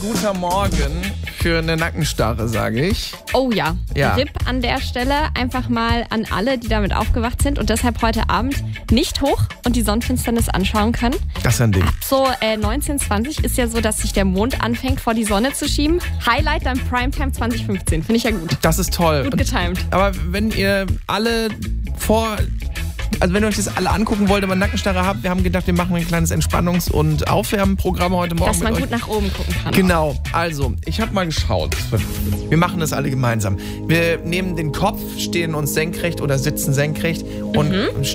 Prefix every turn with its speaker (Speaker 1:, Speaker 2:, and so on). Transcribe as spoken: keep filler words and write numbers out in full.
Speaker 1: guter Morgen für eine Nackenstarre, sage ich.
Speaker 2: Oh ja.
Speaker 1: Ja.
Speaker 2: R I P an der Stelle einfach mal an alle, die damit aufgewacht sind und deshalb heute Abend nicht hoch und die Sonnenfinsternis anschauen können.
Speaker 1: Das ist ein Ding.
Speaker 2: Ab so äh, neunzehn zwanzig ist ja so, dass sich der Mond anfängt vor die Sonne zu schieben. Highlight dann Primetime zwanzig fünfzehn. Finde ich ja gut.
Speaker 1: Das ist toll.
Speaker 2: Gut getimed.
Speaker 1: Aber wenn ihr alle vor... Also wenn ihr euch das alle angucken wollt, aber Nackenstarre habt, wir haben gedacht, wir machen ein kleines Entspannungs- und Aufwärmprogramm heute Morgen
Speaker 2: Dass man
Speaker 1: mit
Speaker 2: gut
Speaker 1: euch.
Speaker 2: nach oben gucken kann.
Speaker 1: Genau, also ich habe mal geschaut. Wir machen das alle gemeinsam. Wir nehmen den Kopf, stehen uns senkrecht oder sitzen senkrecht und
Speaker 2: Mhm.